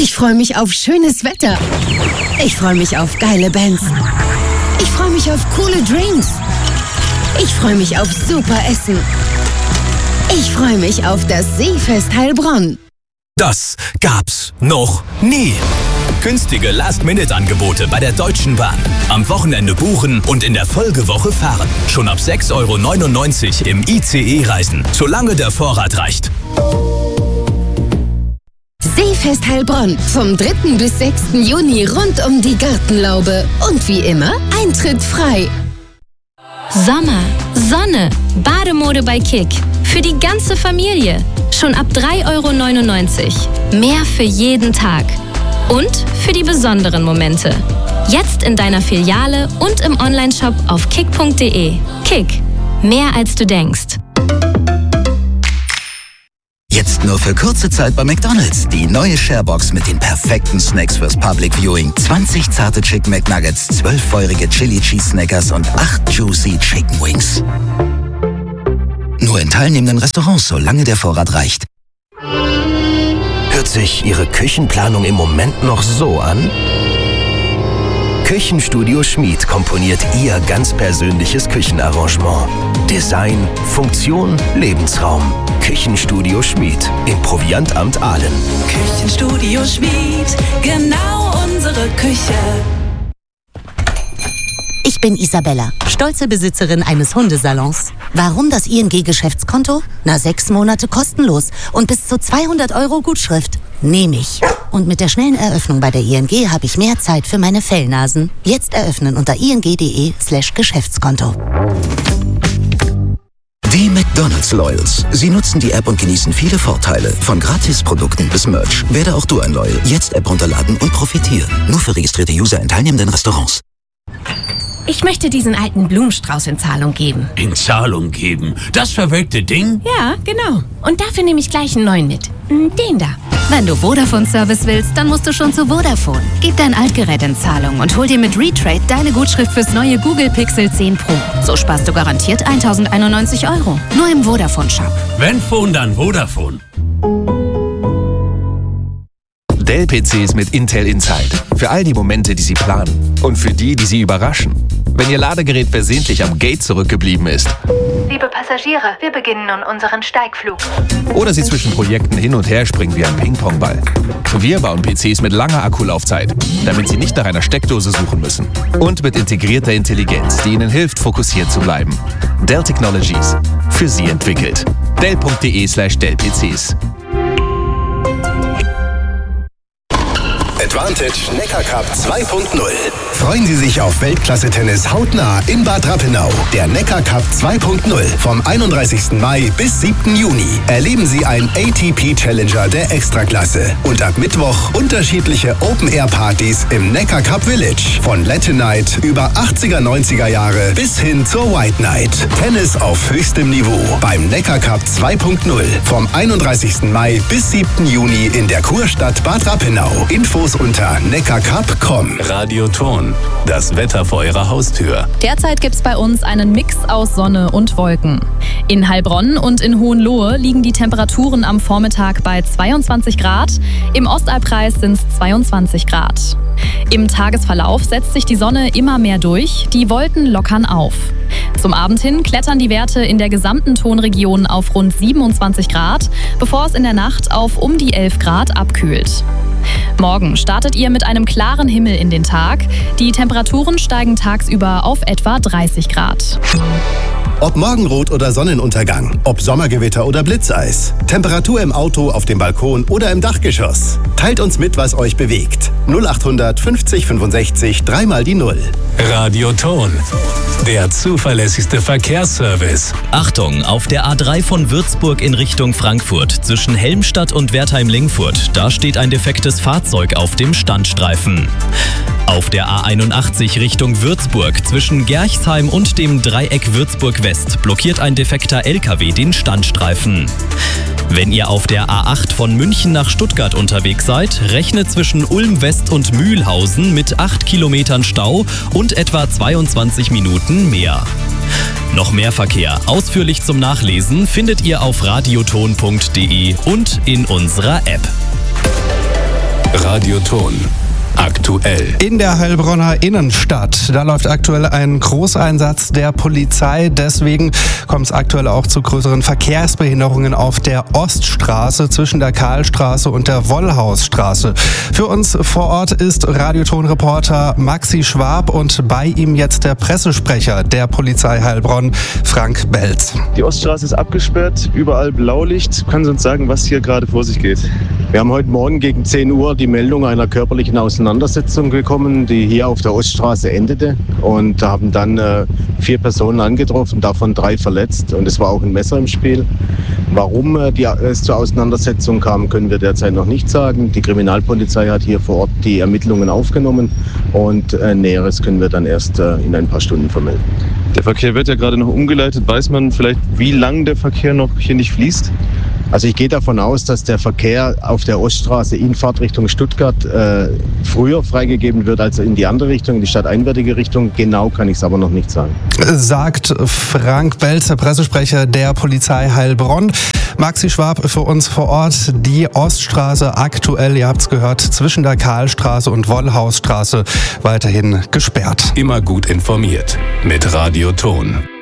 Ich freue mich auf schönes Wetter. Ich freue mich auf geile Bands. Ich freue mich auf coole Drinks. Ich freue mich auf super Essen. Ich freue mich auf das Seefest Heilbronn. Das gab's noch nie. Günstige Last-Minute-Angebote bei der Deutschen Bahn. Am Wochenende buchen und in der Folgewoche fahren. Schon ab 6,99 € im ICE reisen, solange der Vorrat reicht. Seefest Heilbronn vom 3. bis 6. Juni rund um die Gartenlaube. Und wie immer, Eintritt frei. Sommer, Sonne, Bademode bei Kick. Für die ganze Familie. Schon ab 3,99 €. Mehr für jeden Tag. Und für die besonderen Momente. Jetzt in deiner Filiale und im Onlineshop auf kick.de. Kick. Mehr als du denkst. Jetzt nur für kurze Zeit bei McDonald's. Die neue Sharebox mit den perfekten Snacks fürs Public Viewing. 20 zarte Chicken McNuggets, 12 feurige Chili Cheese Snackers und 8 juicy Chicken Wings. Nur in teilnehmenden Restaurants, solange der Vorrat reicht. Hört sich Ihre Küchenplanung im Moment noch so an? Küchenstudio Schmied komponiert Ihr ganz persönliches Küchenarrangement. Design, Funktion, Lebensraum. Küchenstudio Schmied im Proviantamt Aalen. Küchenstudio Schmied, genau unsere Küche. Ich bin Isabella, stolze Besitzerin eines Hundesalons. Warum das ING-Geschäftskonto? 6 Monate kostenlos und bis zu 200 € Gutschrift. Nehme ich. Und mit der schnellen Eröffnung bei der ING habe ich mehr Zeit für meine Fellnasen. Jetzt eröffnen unter ing.de/Geschäftskonto. Die McDonald's Loyals. Sie nutzen die App und genießen viele Vorteile. Von Gratisprodukten bis Merch. Werde auch du ein Loyal. Jetzt App runterladen und profitieren. Nur für registrierte User in teilnehmenden Restaurants. Ich möchte diesen alten Blumenstrauß in Zahlung geben. In Zahlung geben? Das verwelkte Ding? Ja, genau. Und dafür nehme ich gleich einen neuen mit. Den da. Wenn du Vodafone-Service willst, dann musst du schon zu Vodafone. Gib dein Altgerät in Zahlung und hol dir mit Retrade deine Gutschrift fürs neue Google Pixel 10 Pro. So sparst du garantiert 1.091 €. Nur im Vodafone-Shop. Wenn Phone, dann Vodafone. Dell-PCs mit Intel Inside. Für all die Momente, die Sie planen. Und für die, die Sie überraschen. Wenn Ihr Ladegerät versehentlich am Gate zurückgeblieben ist. Liebe Passagiere, wir beginnen nun unseren Steigflug. Oder Sie zwischen Projekten hin und her springen wie ein Ping-Pong-Ball. Wir bauen PCs mit langer Akkulaufzeit, damit Sie nicht nach einer Steckdose suchen müssen. Und mit integrierter Intelligenz, die Ihnen hilft, fokussiert zu bleiben. Dell Technologies. Für Sie entwickelt. Dell.de/Dell-PCs. Advantage Neckar Cup 2.0. Freuen Sie sich auf Weltklasse-Tennis hautnah in Bad Rappenau. Der Neckar Cup 2.0 vom 31. Mai bis 7. Juni. Erleben Sie einen ATP-Challenger der Extraklasse. Und ab Mittwoch unterschiedliche Open-Air-Partys im Neckar Cup Village. Von Latin Night über 80er, 90er Jahre bis hin zur White Night. Tennis auf höchstem Niveau beim Neckar Cup 2.0 vom 31. Mai bis 7. Juni in der Kurstadt Bad Rappenau. Infos unter neckarcup.com. Radioton, das Wetter vor Ihrer Haustür. Derzeit gibt es bei uns einen Mix aus Sonne und Wolken. In Heilbronn und in Hohenlohe liegen die Temperaturen am Vormittag bei 22 Grad. Im Ostalbkreis sind es 22 Grad. Im Tagesverlauf setzt sich die Sonne immer mehr durch, die Wolken lockern auf. Zum Abend hin klettern die Werte in der gesamten Tonregion auf rund 27 Grad, bevor es in der Nacht auf um die 11 Grad abkühlt. Morgen startet ihr mit einem klaren Himmel in den Tag. Die Temperaturen steigen tagsüber auf etwa 30 Grad. Ob Morgenrot oder Sonnenuntergang, ob Sommergewitter oder Blitzeis, Temperatur im Auto, auf dem Balkon oder im Dachgeschoss. Teilt uns mit, was euch bewegt. 0800 50 65 3 mal die 0. Radioton, der zuverlässigste Verkehrsservice. Achtung, auf der A3 von Würzburg in Richtung Frankfurt zwischen Helmstadt und Wertheim-Lingfurt. Da steht ein defektes Fahrzeug auf dem Standstreifen. Auf der A81 Richtung Würzburg zwischen Gerchsheim und dem Dreieck Würzburg-West blockiert ein defekter LKW den Standstreifen. Wenn ihr auf der A8 von München nach Stuttgart unterwegs seid, rechnet zwischen Ulm West und Mühlhausen mit 8 Kilometern Stau und etwa 22 Minuten mehr. Noch mehr Verkehr ausführlich zum Nachlesen findet ihr auf radioton.de und in unserer App. Radioton. Aktuell. In der Heilbronner Innenstadt, da läuft aktuell ein Großeinsatz der Polizei. Deswegen kommt es aktuell auch zu größeren Verkehrsbehinderungen auf der Oststraße zwischen der Karlstraße und der Wollhausstraße. Für uns vor Ort ist Radioton-Reporter Maxi Schwab und bei ihm jetzt der Pressesprecher der Polizei Heilbronn, Frank Belz. Die Oststraße ist abgesperrt, überall Blaulicht. Können Sie uns sagen, was hier gerade vor sich geht? Wir haben heute Morgen gegen 10 Uhr die Meldung einer körperlichen Auseinandersetzung bekommen, die hier auf der Oststraße endete, und haben dann 4 Personen angetroffen, davon 3 verletzt, und es war auch ein Messer im Spiel. Warum es zur Auseinandersetzung kam, können wir derzeit noch nicht sagen. Die Kriminalpolizei hat hier vor Ort die Ermittlungen aufgenommen und Näheres können wir dann erst in ein paar Stunden vermelden. Der Verkehr wird ja gerade noch umgeleitet. Weiß man vielleicht, wie lange der Verkehr noch hier nicht fließt? Also ich gehe davon aus, dass der Verkehr auf der Oststraße in Fahrtrichtung Stuttgart früher freigegeben wird als in die andere Richtung, in die stadteinwärtige Richtung. Genau kann ich es aber noch nicht sagen. Sagt Frank Belz, der Pressesprecher der Polizei Heilbronn. Maxi Schwab für uns vor Ort. Die Oststraße aktuell, ihr habt es gehört, zwischen der Karlstraße und Wollhausstraße weiterhin gesperrt. Immer gut informiert mit Radioton.